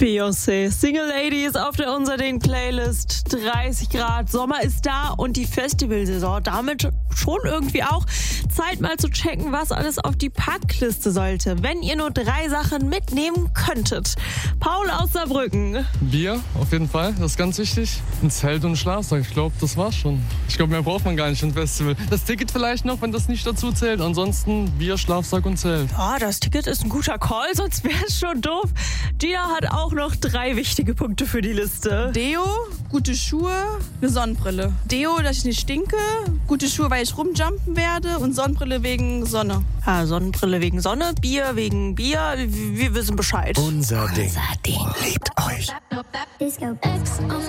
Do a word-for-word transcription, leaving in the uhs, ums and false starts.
Beyoncé, Single Ladies auf der Unser-Ding-Playlist. dreißig Grad, Sommer ist da und die Festivalsaison damit schon irgendwie auch. Zeit mal zu checken, was alles auf die Packliste sollte, wenn ihr nur drei Sachen mitnehmen könntet. Paul aus Saarbrücken. Bier, auf jeden Fall, das ist ganz wichtig. Ein Zelt und ein Schlafsack, ich glaube, das war's schon. Ich glaube, mehr braucht man gar nicht für ein Festival. Das Ticket vielleicht noch, wenn das nicht dazu zählt. Ansonsten Bier, Schlafsack und Zelt. Ja, das Ticket ist ein guter Call, sonst wäre es schon doof. Gia hat auch noch drei wichtige Punkte für die Liste. Deo, gute Schuhe, eine Sonnenbrille. Deo, dass ich nicht stinke, gute Schuhe, weil ich rumjumpen werde und Sonnenbrille wegen Sonne. Ja, Sonnenbrille wegen Sonne, Bier wegen Bier, wir wissen Bescheid. Unser Ding. Unser Ding. Liebt euch. Disco X on